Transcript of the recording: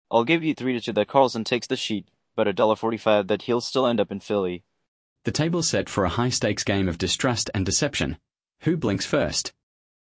I'll give you 3-2 that Carlson takes the sheet, but $1.45 that he'll still end up in Philly. The table's set for a high-stakes game of distrust and deception. Who blinks first?